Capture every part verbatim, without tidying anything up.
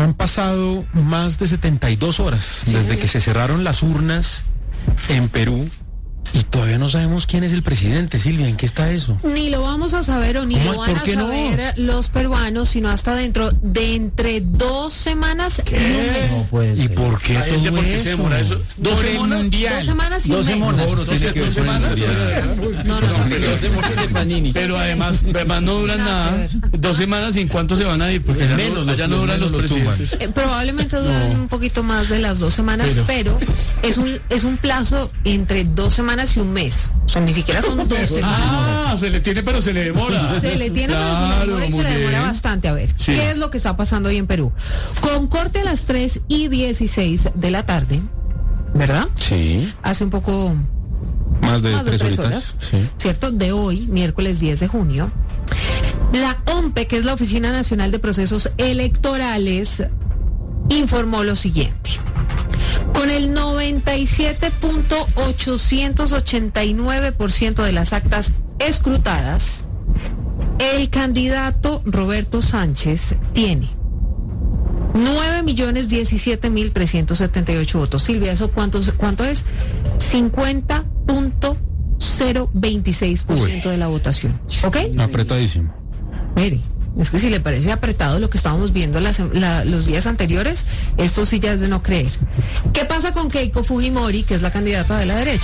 han pasado más de setenta y dos horas sí, desde que se cerraron las urnas en Perú. Y todavía no sabemos quién es el presidente, Silvia, ¿en qué está eso? Ni lo vamos a saber o ni lo van a saber no? los peruanos, sino hasta dentro de entre dos semanas ¿Qué? y un mes. No puede ser. ¿Y por qué Ay, todo ¿por qué eso? se demora eso? ¿Dos semanas? Mundial. Dos semanas y dos un mes. Semanas. No, no tiene que ver con el mundial. No, no, no. Pero, pero además, además no duran nada. Dos semanas, ¿y en cuánto se van a ir? Porque menos, no, allá no duran los presidentes. Eh, probablemente duran no. un poquito más de las dos semanas, pero, pero es un es un plazo entre dos semanas y un mes. O sea, ni siquiera son dos semanas. Ah, se le tiene, pero se le demora. Se le tiene, claro, pero se le demora y se le demora bien. bastante. A ver, sí. ¿qué es lo que está pasando hoy en Perú? Con corte a las tres y dieciséis de la tarde, ¿verdad? Sí. Hace un poco más de, más de tres, tres horas, sí. ¿cierto? De hoy, miércoles diez de junio, la O M P E, que es la Oficina Nacional de Procesos Electorales, informó lo siguiente. Con el noventa y siete punto ochocientos ochenta y nueve por ciento de las actas escrutadas, el candidato Roberto Sánchez tiene nueve millones diecisiete mil trescientos setenta y ocho votos. Silvia, ¿eso cuánto, cuánto es? cincuenta punto cero veintiséis por ciento de la votación. ¿Ok? Apretadísimo. Mire, es que si le parece apretado lo que estábamos viendo las, la, los días anteriores, esto sí ya es de no creer. ¿Qué pasa con Keiko Fujimori, que es la candidata de la derecha?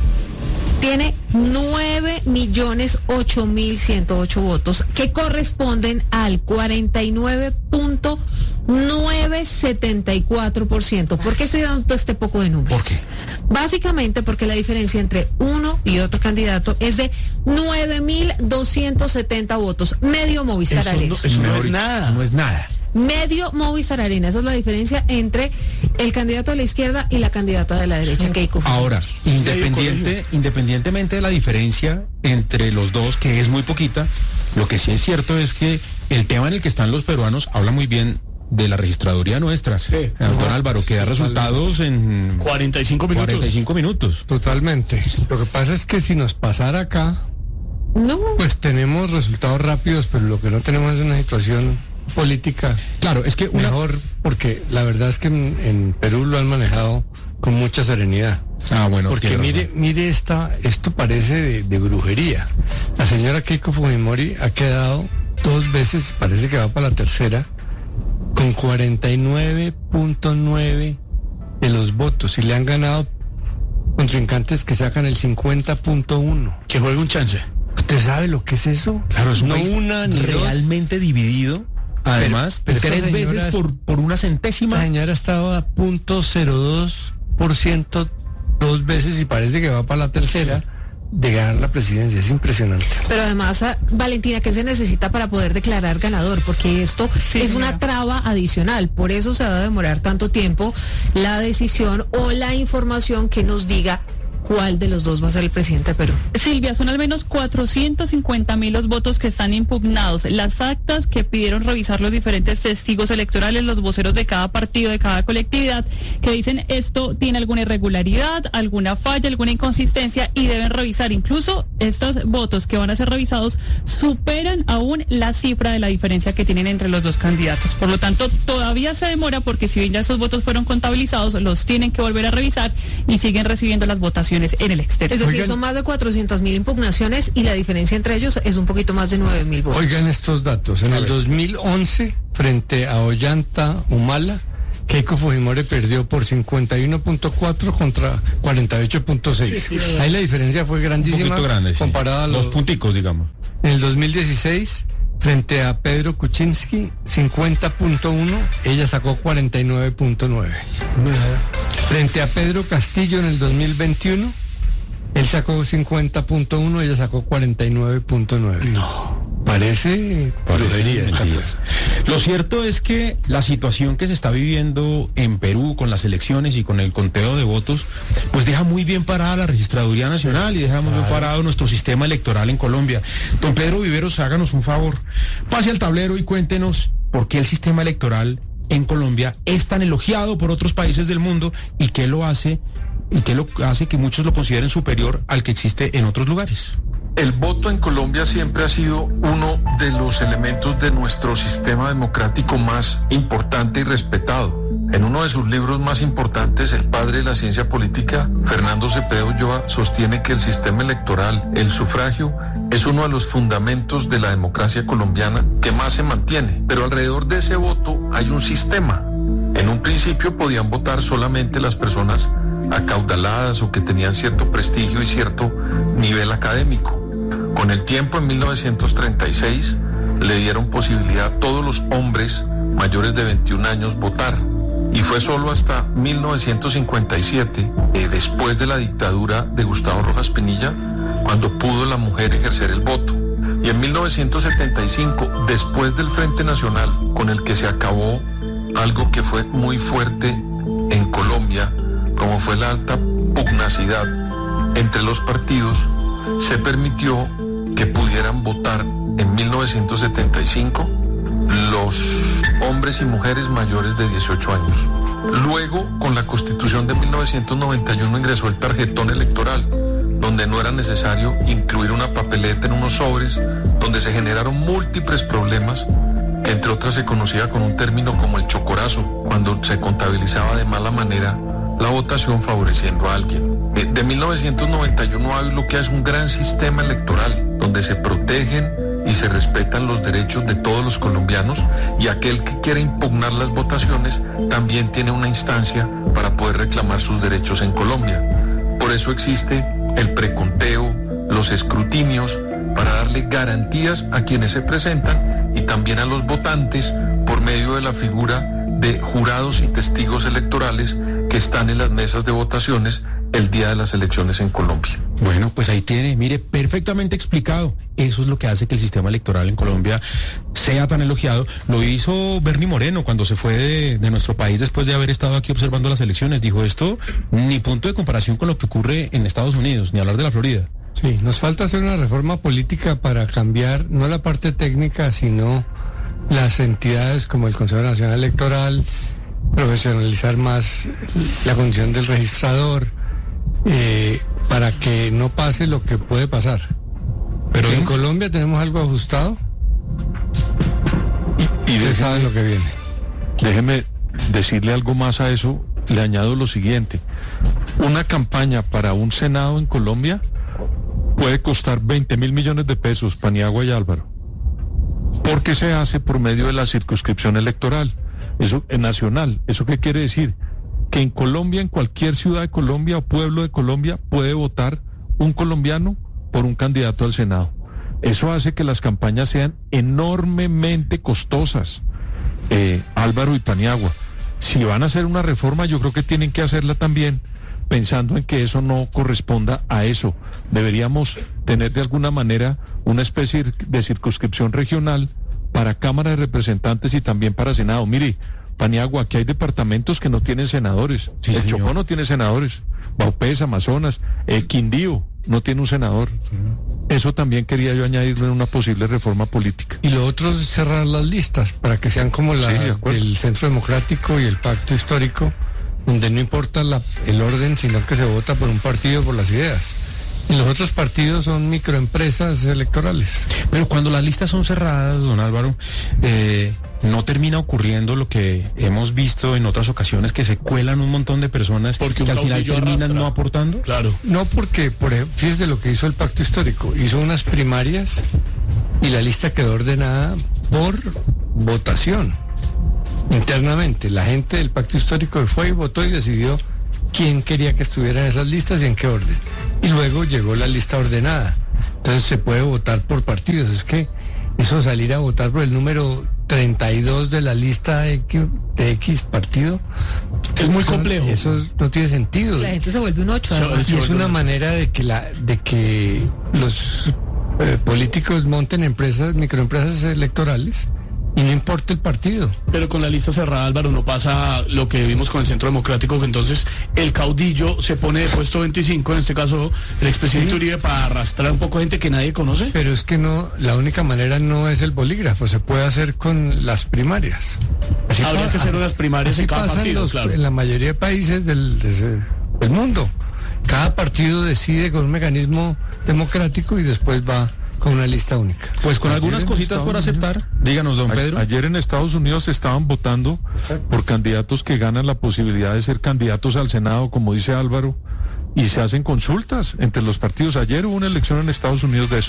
Tiene nueve millones ocho mil ciento ocho votos, que corresponden al cuarenta y nueve punto novecientos setenta y cuatro por ciento. ¿Por qué estoy dando todo este poco de números? ¿Por qué? Básicamente porque la diferencia entre uno y otro candidato es de nueve mil doscientos setenta votos. Medio Movistar eso Arena. No, eso no es nada. No es nada. Medio Movistar Arena. Esa es la diferencia entre el candidato de la izquierda y la candidata de la derecha, Keiko Fujimori. Ahora, independiente, independientemente de la diferencia entre los dos, que es muy poquita, lo que sí es cierto es que el tema en el que están los peruanos habla muy bien de la registraduría nuestra, sí. Don Álvaro, que da resultados en cuarenta y cinco minutos. cuarenta y cinco minutos. Totalmente. Lo que pasa es que si nos pasara acá, no. pues tenemos resultados rápidos, pero lo que no tenemos es una situación política. Claro, es que una... mejor, porque la verdad es que en, en Perú lo han manejado con mucha serenidad. Ah, bueno. Porque mire, razón. mire esta, esto parece de, de brujería. La señora Keiko Fujimori ha quedado dos veces, parece que va para la tercera, con cuarenta y nueve punto nueve de los votos, y le han ganado contrincantes que sacan el cincuenta punto uno. Que juegue un chance. ¿Usted sabe lo que es eso? Claro, es no una ni realmente dos. dividido. Además, pero, pero tres veces por, por una centésima. La señora estaba a punto cero dos por ciento dos veces y parece que va para la tercera de ganar la presidencia. Es impresionante. Pero además, Valentina, ¿qué se necesita para poder declarar ganador? Porque esto sí, es una traba adicional. Por eso se va a demorar tanto tiempo la decisión o la información que nos diga cuál de los dos va a ser el presidente de Perú. Silvia, son al menos cuatrocientos cincuenta mil los votos que están impugnados. Las actas que pidieron revisar los diferentes testigos electorales, los voceros de cada partido, de cada colectividad, que dicen esto tiene alguna irregularidad, alguna falla, alguna inconsistencia, y deben revisar. Incluso estos votos que van a ser revisados superan aún la cifra de la diferencia que tienen entre los dos candidatos. Por lo tanto, todavía se demora, porque si bien ya esos votos fueron contabilizados, los tienen que volver a revisar y siguen recibiendo las votaciones en el exterior. Es decir, oigan, son más de cuatrocientas mil impugnaciones y la diferencia entre ellos es un poquito más de nueve mil votos. Oigan estos datos. En el dos mil once, frente a Ollanta Humala, Keiko Fujimori perdió por cincuenta y uno punto cuatro contra cuarenta y ocho punto seis. Sí, sí. Ahí la diferencia fue grandísima. Un grande, sí. Comparada a los Dos punticos, digamos. En el dos mil dieciséis, frente a Pedro Kuczynski, cincuenta punto uno, ella sacó cuarenta y nueve punto nueve. Frente a Pedro Castillo en el dos mil veintiuno, él sacó cincuenta punto uno, ella sacó cuarenta y nueve punto nueve. No. Parece brujería esta cosa. Lo cierto es que la situación que se está viviendo en Perú con las elecciones y con el conteo de votos, pues deja muy bien parada la Registraduría Nacional, sí, y deja muy bien parado nuestro sistema electoral en Colombia. Don Pedro Viveros, háganos un favor, pase al tablero y cuéntenos por qué el sistema electoral en Colombia es tan elogiado por otros países del mundo y qué lo hace y qué lo hace que muchos lo consideren superior al que existe en otros lugares. El voto en Colombia siempre ha sido uno de los elementos de nuestro sistema democrático más importante y respetado. En uno de sus libros más importantes, el padre de la ciencia política, Fernando Cepeda Ulloa, sostiene que el sistema electoral, el sufragio, es uno de los fundamentos de la democracia colombiana que más se mantiene. Pero alrededor de ese voto hay un sistema. En un principio podían votar solamente las personas acaudaladas o que tenían cierto prestigio y cierto nivel académico. Con el tiempo, en mil novecientos treinta y seis, le dieron posibilidad a todos los hombres mayores de veintiún años votar. Y fue solo hasta mil novecientos cincuenta y siete, eh, después de la dictadura de Gustavo Rojas Pinilla, cuando pudo la mujer ejercer el voto. Y en mil novecientos setenta y cinco, después del Frente Nacional, con el que se acabó algo que fue muy fuerte en Colombia, como fue la alta pugnacidad entre los partidos, se permitió que pudieran votar en mil novecientos setenta y cinco los hombres y mujeres mayores de dieciocho años. Luego, con la Constitución de mil novecientos noventa y uno ingresó el tarjetón electoral, donde no era necesario incluir una papeleta en unos sobres, donde se generaron múltiples problemas, que entre otras se conocía con un término como el chocorazo, cuando se contabilizaba de mala manera la votación favoreciendo a alguien. De mil novecientos noventa y uno hay lo que es un gran sistema electoral, donde se protegen y se respetan los derechos de todos los colombianos, y aquel que quiera impugnar las votaciones también tiene una instancia para poder reclamar sus derechos en Colombia. Por eso existe el preconteo, los escrutinios, para darle garantías a quienes se presentan y también a los votantes por medio de la figura de jurados y testigos electorales que están en las mesas de votaciones el día de las elecciones en Colombia. Bueno, pues ahí tiene, mire, perfectamente explicado. Eso es lo que hace que el sistema electoral en Colombia sea tan elogiado. Lo hizo Bernie Moreno cuando se fue de, de nuestro país después de haber estado aquí observando las elecciones. Dijo esto, ni punto de comparación con lo que ocurre en Estados Unidos, ni hablar de la Florida. Sí, nos falta hacer una reforma política para cambiar no la parte técnica, sino las entidades como el Consejo Nacional Electoral, profesionalizar más la condición del registrador, eh, para que no pase lo que puede pasar. Pero ¿sí? En Colombia tenemos algo ajustado y, y usted sabe lo que viene. Déjeme decirle algo más a eso, le añado lo siguiente. Una campaña para un Senado en Colombia puede costar veinte mil millones de pesos, Paniagua y Álvaro, porque se hace por medio de la circunscripción electoral, eso es nacional. ¿Eso qué quiere decir? Que en Colombia, en cualquier ciudad de Colombia o pueblo de Colombia, puede votar un colombiano por un candidato al Senado. Eso hace que las campañas sean enormemente costosas. Eh, Álvaro y Paniagua, si van a hacer una reforma, yo creo que tienen que hacerla también pensando en que eso no corresponda a eso. Deberíamos tener de alguna manera una especie de circunscripción regional para Cámara de Representantes y también para Senado. Mire, Paniagua, aquí hay departamentos que no tienen senadores. Sí, el señor. Chocó no tiene senadores. Baupés, Amazonas, eh, Quindío no tiene un senador. Eso también quería yo añadirlo en una posible reforma política. Y lo otro es cerrar las listas para que sean como la Sí, de acuerdo. del Centro Democrático y el Pacto Histórico, donde no importa la, el orden, sino que se vota por un partido, por las ideas. Y los otros partidos son microempresas electorales. Pero cuando las listas son cerradas, don Álvaro, eh, no termina ocurriendo lo que hemos visto en otras ocasiones, que se cuelan un montón de personas Porque que al final caudillo terminan arrastra. no aportando. Claro. No, porque, por ejemplo, fíjese lo que hizo el Pacto Histórico. Hizo unas primarias y la lista quedó ordenada por votación internamente. La gente del Pacto Histórico fue y votó y decidió quién quería que estuviera en esas listas y en qué orden. Y luego llegó la lista ordenada. Entonces se puede votar por partidos. Es que eso de salir a votar por el número treinta y dos de la lista de X, de X partido Es muy eso- complejo. Eso no tiene sentido. La gente se vuelve un ocho. Se- además. se Y es vuelve una un- manera de que la de que los eh, políticos monten empresas, microempresas electorales, y no importa el partido. Pero con la lista cerrada, Álvaro, no pasa lo que vimos con el Centro Democrático, que entonces el caudillo se pone de puesto veinticinco, en este caso el expresidente Sí. Uribe, para arrastrar un poco de gente que nadie conoce. Pero es que no, la única manera no es el bolígrafo, se puede hacer con las primarias. Así Habría pa- que hacer así- unas primarias así en cada pasa partido, los- claro. en la mayoría de países del, de- del mundo. Cada partido decide con un mecanismo democrático y después va con una lista única. Pues con Ayer algunas en cositas Estados por aceptar. Unidos- Díganos, don A- Pedro. Ayer en Estados Unidos estaban votando por candidatos que ganan la posibilidad de ser candidatos al Senado, como dice Álvaro, y se hacen consultas entre los partidos. Ayer hubo una elección en Estados Unidos de eso.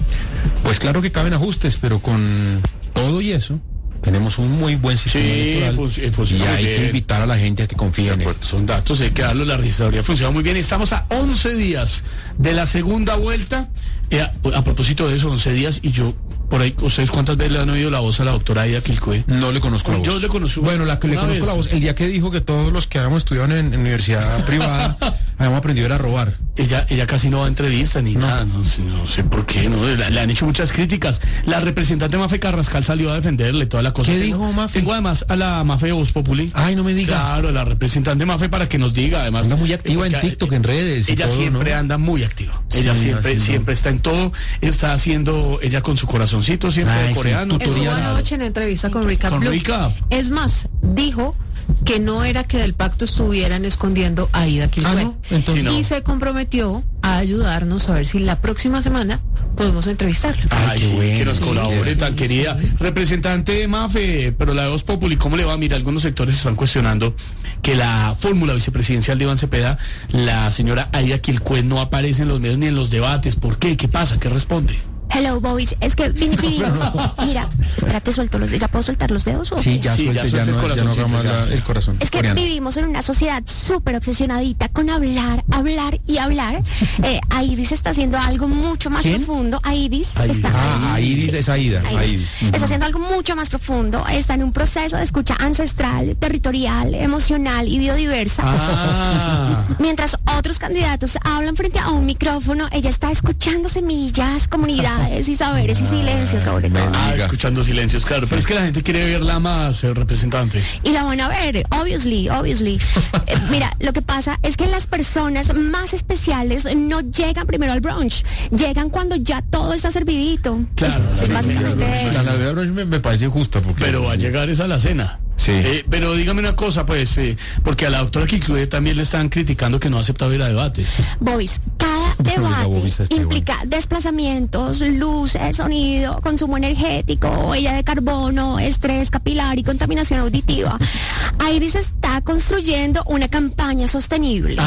Pues claro que caben ajustes, pero con todo y eso, tenemos un muy buen sistema Sí, electoral. func- eh, funciona y muy hay bien. que invitar a la gente a que confíe en él. Son datos, hay que darlos, la registraduría funciona muy bien. Estamos a once días de la segunda vuelta. Eh, a, a propósito de eso, once días, y yo, por ahí, ¿ustedes cuántas veces le han oído la voz a la doctora Aida Quilcue? No le conozco la voz. Yo le conozco. Bueno, la que le una conozco vez. la voz, el día que dijo que todos los que habíamos estudiado en, en universidad privada habíamos aprendido era a robar. Ella, ella casi no va a entrevista ni No. nada, no, sé- no sé por qué, no, le, le han hecho muchas críticas. La representante Mafe Carrascal salió a defenderle toda la cosa. ¿Qué Tengo- dijo Mafe? Tengo además a la Mafe de Voz Populi. Ay, no me diga. Claro, la representante Mafe para que nos diga, además. Anda muy activa en porque, TikTok, en redes y Ella todo, siempre ¿no? anda muy activa. Sí, Ella siempre, así, ¿no? siempre está en todo, está haciendo ella con su corazoncito siempre Ay, de sí, coreano. tutorial. Estuvo Tutorial. anoche en entrevista con Recap Con Blue. Recap. Es más, dijo que no era que del pacto estuvieran escondiendo a Aida Quilcue. Ah, ¿no? Entonces- Sí, no. Y se comprometió a ayudarnos a ver si la próxima semana podemos entrevistarla. Ay, Ay, qué sí, bueno, que nos sí, colabore, sí, tan sí, querida. sí. Representante de Mafe, pero la de Voz Populi, ¿cómo le va? Mira, algunos sectores están cuestionando que la fórmula vicepresidencial de Iván Cepeda, la señora Aida Quilcue, no aparece en los medios ni en los debates. ¿Por qué? ¿Qué pasa? ¿Qué responde? Hello, boys. Es que vin- vivimos. Mira, espérate, suelto los ¿ya puedo soltar los dedos? o Sí, qué? ya Sí, suelte, ya ya, suelta el no, ya no corazoncito, haga más ya. la- el corazón. Es que coreano. vivimos en una sociedad súper obsesionadita con hablar, hablar y hablar. Eh, Aidis está haciendo algo mucho más ¿Quién? profundo. Aidis, Aidis. está Ah, Aidis es Aida. Aidis. Aidis. Ujú. Está haciendo algo mucho más profundo. Está en un proceso de escucha ancestral, territorial, emocional y biodiversa. Ah. Mientras otros candidatos hablan frente a un micrófono, ella está escuchando semillas, comunidades y saberes y silencios sobre todo. Ah, Diga. escuchando silencios, claro. Pero es que la gente quiere verla más, el representante. Y la van a ver, obviously, obviously. Eh, mira, lo que pasa es que las personas más especiales no llegan primero al brunch, llegan cuando ya todo está servidito. Claro, Es- la es primera básicamente brunch. eso. La Navidad Brunch me, me parece justa porque... Pero va a llegar esa la cena. Sí. Eh, pero dígame una cosa, pues, eh, porque a la doctora Quilcue también le están criticando que no ha aceptado ir a debates. Boys, cada Pero la debate bobisa está implica desplazamientos, luces, sonido, consumo energético, huella de carbono, estrés capilar y contaminación auditiva. Aidis está construyendo una campaña sostenible.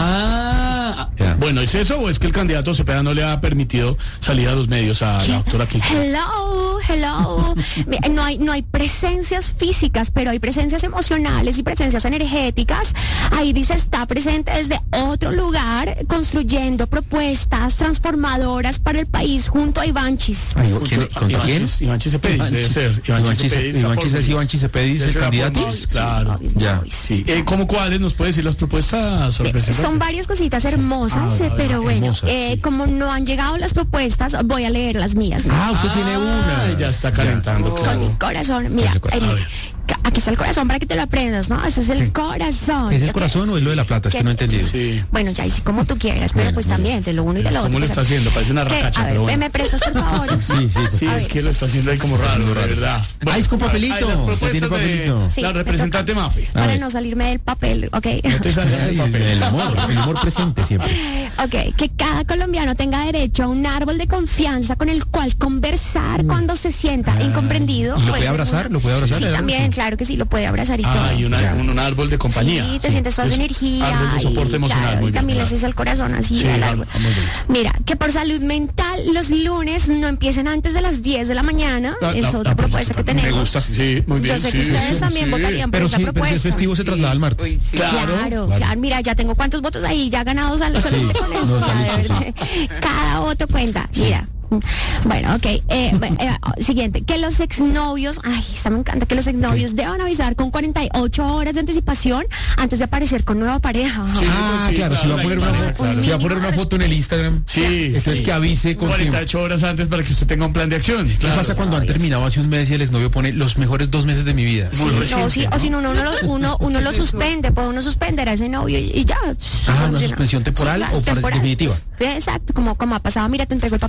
Ah, Ya. bueno, ¿es eso o es que el candidato Cepeda no le ha permitido salir a los medios a la doctora Quilcue? Hello, hello. Mira, No hay, no hay presencias físicas, pero hay presencias emocionales y presencias energéticas. Aidis está presente desde otro lugar, construyendo propuestas transformadoras para el país junto a Ivanchis. Ay, ¿quién- ¿Contra Iván quién? Chis- Iván Chisepedis, debe ser. Iván Chis- Chisepedis, Iván la Chis- es Formis. Iván Chisepedis, Debe el ser la candidato. Formis, Claro. Obvio, Ya. boys. Sí. Eh, ¿Cómo cuáles nos puede decir las propuestas, representante? Son varias cositas hermosas, Ah, eh, pero bueno, hermosas, eh, sí. como no han llegado las propuestas, voy a leer las mías. Ah, usted tiene una. Ya está calentando, Con claro. mi corazón, mira, Con su corazón. eh, A ver. ca- aquí está el corazón para que te lo aprendas, ¿no? Ese es el corazón. ¿Es el ¿Lo corazón quieres? o es lo de la plata? Es que no he entendido. Sí. Bueno, ya, y sí, como tú quieras, pero Bueno, pues bueno. también, de lo uno y de lo otro. ¿Cómo le pues, está haciendo? Parece una ¿qué? racacha, A ver, pero bueno. ¿me prestas, por favor? Sí, sí. Sí, A es ver. que lo está haciendo ahí como raro, de verdad. Ah, es con papelito. Hay las Sí, propuestas tiene papelito. de Sí, la me representante toca. Mafe. A Para ver. no salirme del papel, ¿ok? No te salgas del papel. El amor, el amor presente siempre. Ok, que cada colombiano tenga derecho a un árbol de confianza con el cual conversar cuando se sienta incomprendido. ¿Y lo Puede puede ser abrazar? una- ¿Lo puede abrazar Sí, el árbol? también, claro que sí, lo puede abrazar y todo. Ah, y una- Ya. un, un árbol de compañía. Sí, te sientes toda Es esa energía. Árbol de soporte y, emocional, claro, muy y bien. también le claro. haces al corazón así Sí, al ah, árbol. ah, muy bien. Mira, que por salud mental los lunes no empiecen antes de las diez de la mañana. Ah, es ah, otra ah, propuesta que tenemos. Me gusta. Sí, muy bien. Yo sé sí, que ustedes sí, también sí. votarían por Pero esa sí, pero si es propuesta. festivo se traslada al martes. Claro. Claro, Claro. ya, mira, ya tengo cuántos votos ahí, ya ganados al solamente con eso. no, está ya, de listo, verdad. Cada voto cuenta, mira. Bueno, ok. Eh, eh, siguiente, que los exnovios, ay, esta me encanta, que los exnovios deban avisar con cuarenta y ocho horas de anticipación antes de aparecer con nueva pareja. Sí, Ah, pues sí, claro, si va a poner una, claro, foto- claro. si va a poner una foto en el Instagram, Sí, entonces sí. que avise con cuarenta y tiempo. ocho horas antes para que usted tenga un plan de acción. ¿Qué Claro. pasa cuando han terminado hace un mes y el exnovio pone los mejores dos meses de mi vida? Muy No, reciente, sí, ¿no? o si no, uno, uno, lo- uno, uno lo suspende, puede uno suspender a ese novio y, y ya. Ah, ¿una suspensión temporal o para- definitiva? Exacto, como, como ha pasado, mira, te entrego el papelito porque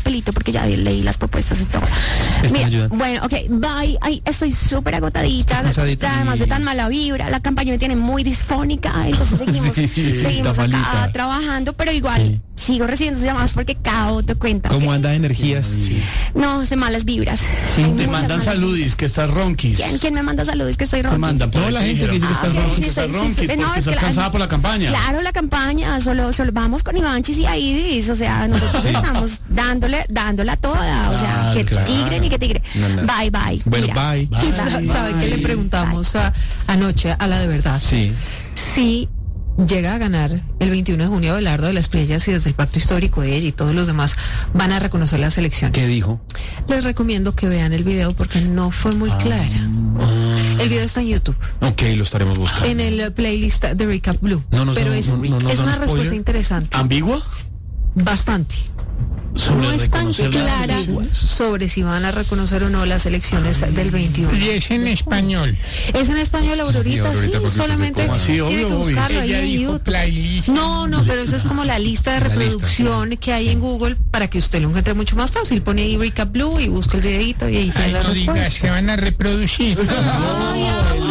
porque ya leí las propuestas y todo. Mira, bueno, ok, bye. Ay, estoy súper agotadita. Además de tan mala vibra, la campaña me tiene muy disfónica, entonces seguimos, sí, seguimos acá malita. trabajando, pero igual sí. sigo recibiendo sus llamadas porque cada te cuenta. ¿Cómo anda de energías? Sí. No, de malas vibras. Sí, te mandan saludis, que estás ronquis. ¿Quién, ¿Quién me manda saludis que estoy ronquis? Te mandan, toda la gente que dice que estás ah, ronquis, sí, que estás sí, ronquis, sí, sí, porque no, estás es cansada la, por la campaña. Claro, la campaña, solo, solo vamos con Ivanchis y Aidis, o sea, nosotros sí. estamos dándole, dándola toda, o sea, ah, que claro. tigre ni que tigre. No, no. Bye, bye. Bueno, Mira. bye. bye. ¿Sabe, ¿Sabe qué le preguntamos a, anoche a la de verdad? Sí. Sí. Llega a ganar el veintiuno de junio Abelardo de las Playas y desde el pacto histórico ella y todos los demás van a reconocer las elecciones. ¿Qué dijo? Les recomiendo que vean el video porque no fue muy ah, clara. Ah. El video está en YouTube. Ok, lo estaremos buscando. En el playlist de Recap Blue. No, no, Pero no, es, no, no, no, es no, una no, respuesta spoiler. interesante. ¿Ambigua? Bastante. No es tan clara sobre si van a reconocer o no las elecciones del veintiuno. Y es en español. Es en español, Aurorita, sí, sí solamente así, tiene obvio, que buscarlo ahí en YouTube. No, no, pero esa es como la lista de reproducción lista, que hay en Google para que usted lo encuentre mucho más fácil. Pone ahí Recap Blue y busca el videito y ahí tiene la no respuesta. Digas que van a reproducir. Ay,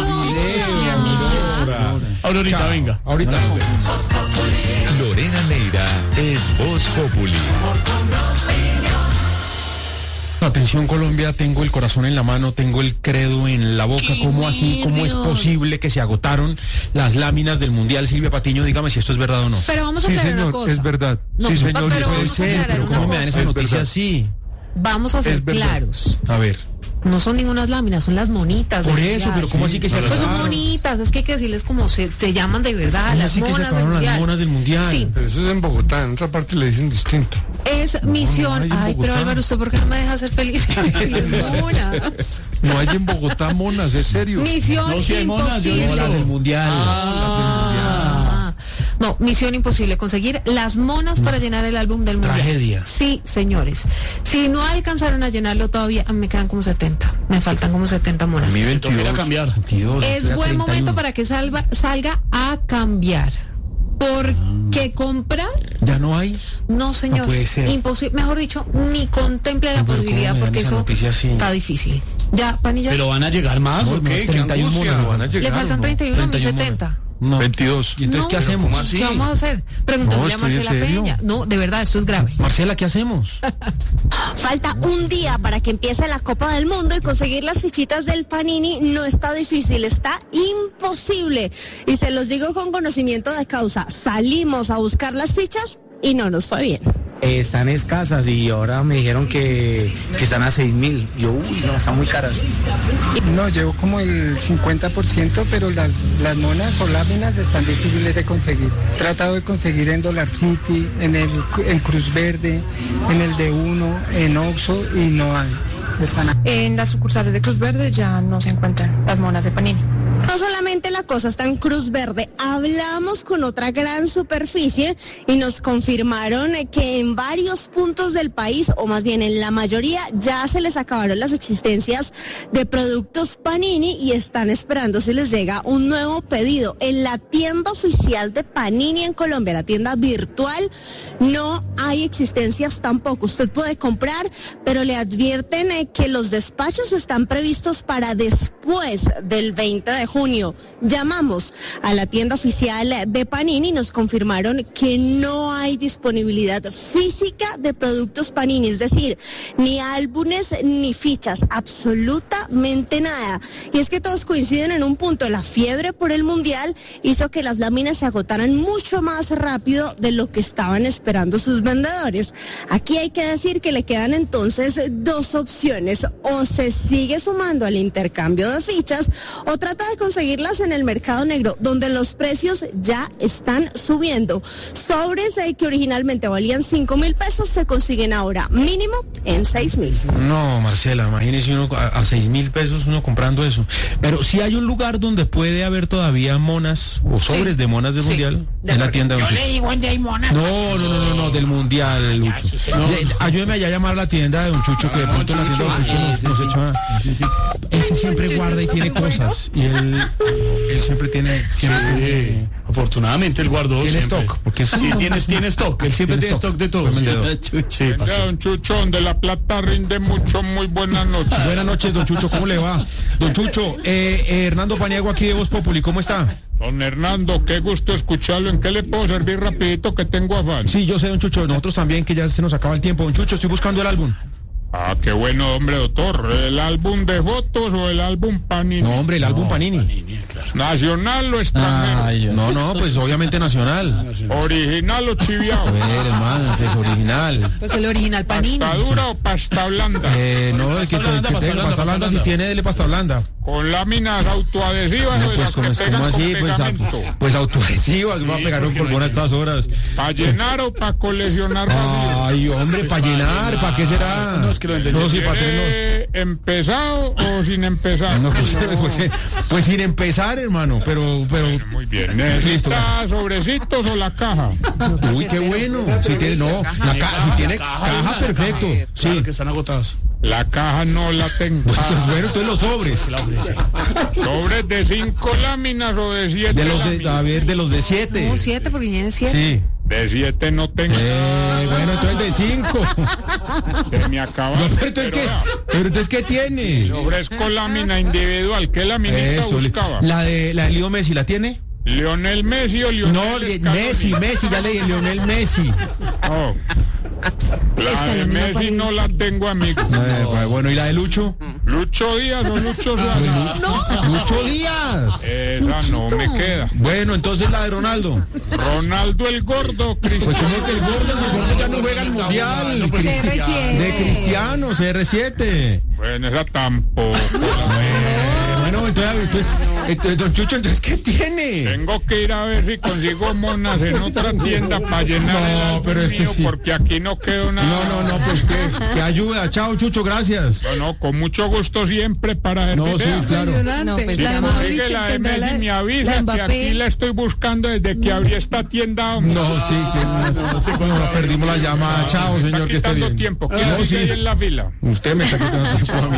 Aurorita, venga. Ahorita nos vemos. Lorena Neira es Voz Populi. Atención Colombia, tengo el corazón en la mano, tengo el credo en la boca. ¿Cómo así? ¿Cómo es posible que se agotaron las láminas del Mundial? Silvia Patiño, dígame si esto es verdad o no. Pero vamos a sí, aclarar señor, una cosa. Es verdad. No, sí, señor, pero puede ser, pero ¿cómo me dan esa noticia así? Vamos a ser claros. A ver. No son ningunas láminas, son las monitas. Por eso, mundial. Pero ¿cómo así que se Pues son monitas, es que hay que decirles como se, se llaman de verdad, las así monas que se del mundial. Las monas del mundial. Sí. Pero eso es en Bogotá, en otra parte le dicen distinto. Es no, misión. No Ay, pero Álvaro, ¿usted por qué no me deja ser feliz? monas. No hay en Bogotá monas, es serio. Misión no, si hay monas, yo imposible. Las del mundial. Ah. No, misión imposible conseguir las monas para llenar el álbum del mundial. Tragedia. Sí, señores. Si no alcanzaron a llenarlo todavía, me quedan como setenta. Me faltan como setenta monas. Mi veintidós, a cambiar. veintidós, es buen treinta y uno. Momento para que salva, salga a cambiar. Porque comprar ya no hay. No, señor. No puede ser. Imposible. Mejor dicho, ni contemple la no, posibilidad porque eso está difícil. Ya, Panilla. Pero van a llegar más no, o qué? No, treinta y uno monas, no van a llegar, le faltan treinta y uno, no, setenta. No. veintidós. ¿Y entonces no, qué hacemos? ¿Cómo así? ¿Qué vamos a hacer? Preguntémosle no, a Marcela Peña. No, de verdad, esto es grave. Marcela, ¿qué hacemos? Falta un día para que empiece la Copa del Mundo y conseguir las fichitas del Panini no está difícil, está imposible. Y se los digo con conocimiento de causa. Salimos a buscar las fichas y no nos fue bien. Eh, están escasas y ahora me dijeron que, que están a seis mil. Yo, uy, no, están muy caras. No, llevo como el cincuenta por ciento, pero las, las monas o láminas están difíciles de conseguir. He tratado de conseguir en Dollar City, en el en Cruz Verde, en el de Uno, en Oxxo y no hay. Están... En las sucursales de Cruz Verde ya no se encuentran las monas de Panini. No solamente la cosa está en Cruz Verde, hablamos con otra gran superficie y nos confirmaron que en varios puntos del país, o más bien en la mayoría, ya se les acabaron las existencias de productos Panini y están esperando si les llega un nuevo pedido. En la tienda oficial de Panini en Colombia, la tienda virtual, no hay existencias tampoco. Usted puede comprar, pero le advierten que los despachos están previstos para después del veinte de junio. Llamamos a la tienda oficial de Panini y nos confirmaron que no hay disponibilidad física de productos Panini, es decir, ni álbumes ni fichas, absolutamente nada. Y es que todos coinciden en un punto: la fiebre por el mundial hizo que las láminas se agotaran mucho más rápido de lo que estaban esperando sus vendedores. Aquí hay que decir que le quedan entonces dos opciones: o se sigue sumando al intercambio de fichas o trata de conseguirlas en el mercado negro, donde los precios ya están subiendo. Sobres eh, que originalmente valían cinco mil pesos se consiguen ahora mínimo en seis mil. No, Marcela, imagínese uno a, a seis mil pesos uno comprando eso. Pero si hay un lugar donde puede haber todavía monas o sobres sí. de monas del sí. mundial, de en la tienda de Yo le digo dónde hay monas. No, no, no, no, no, del mundial, Lucho. No. Ayúdeme allá a llamar a la tienda de Don Chucho, que de pronto la tienda de Don Chucho nos, nos echa. Sí, sí. Ese siempre guarda y tiene cosas. Y él, él siempre tiene. Siempre, sí. Afortunadamente él guardó Tiene siempre. stock, porque es- sí, tiene, tiene stock, él siempre tiene, Tiene stock. stock de todo. Fue Sí, vendedor. sí, Venga, don Chucho, donde la plata rinde mucho, muy buenas noches. Buenas noches, don Chucho, ¿cómo le va? Don Chucho, eh, eh, Hernando Paniagua aquí de Voz Populi, ¿cómo está? Don Hernando, qué gusto escucharlo. ¿En qué le puedo servir rapidito que tengo afán? Sí, yo sé, don Chucho, nosotros también, que ya se nos acaba el tiempo. Don Chucho, estoy buscando el álbum. Ah, qué bueno, hombre, doctor. ¿El álbum de fotos o el álbum Panini? No, hombre, el álbum Panini. ¿Nacional o extranjero? No, no, pues obviamente nacional. ¿Original o chiviao? A ver, hermano, que es original. Pues el original Panini. ¿Pasta dura o pasta blanda? Eh, no, el que, que, blanda, que pasta tenga blanda, pasta blanda, pasta si blanda. tiene, dele pasta blanda. ¿Con láminas autoadhesivas No, o de pues las como que es pegan como con así, pues, a- pegamento? pues autoadhesivas, va a pegar un porque no polvón a hay- estas horas. ¿Para llenar o para coleccionar vacíos? Ay, hombre, para llenar, ¿para qué será? No, es que lo entendí. No, sí, para tenerlo. ¿Quiere empezado o sin empezar? No, pues, pues, eh, pues sin empezar, hermano, pero, pero, Muy bien. Listo, ¿Necesita sobrecitos o la caja? uy, qué bueno. Si tiene, no, la caja, si tiene caja, perfecto. Sí. Claro que están agotados. La caja no la tengo. Entonces, bueno, entonces los sobres. La ofrece. ¿Sobres de cinco láminas o de siete De los de, láminas? a ver, de los de siete. No, siete, porque tiene siete. Sí. De siete no tengo. Eh, bueno, entonces de cinco. Se me acaba. No, pero entonces qué, pero entonces qué tiene. Le ofrezco lámina individual. ¿Qué laminita Eso, le- buscaba? la de la de Leo Messi, ¿la tiene? ¿Lionel Messi o Lionel No, de- Scaloni? Messi, Messi, ya le dije Lionel Messi. Oh. La de Scaloni no Messi aparece. no la tengo, amigo. Eh, bueno, ¿y la de Lucho? Lucho Díaz o Lucho Suárez. Lucho Díaz. Esa no me queda. Bueno, entonces la de Ronaldo. Ronaldo el gordo, Pues Cristiano. como que el gordo, el gordo ya no juega el mundial. C R siete. De Cristiano, C R siete. Bueno, esa tampoco. Eh, bueno, entonces, entonces, entonces, don Chucho, entonces, ¿qué tiene? Tengo que ir a ver si consigo monas en otra tienda para llenar No, el álbum pero este mío, sí. porque aquí no quedó nada. No, no, no, pues que, que ayuda. Chao, Chucho, gracias. No, no, con mucho gusto siempre para No, servir. sí, Vea, claro. Impresionante. No, pues, Si la de consigue Modric la de tendrá Messi, la- me la avisa que Mbappé. aquí la estoy buscando desde que abrí esta tienda. hombre. No, sí, que no, no, perdimos la llamada. Chao, Me señor, está que esté quitando bien. tiempo. ¿Quién No, sigue sí. ahí en la fila? Usted me está quitando tiempo a mí.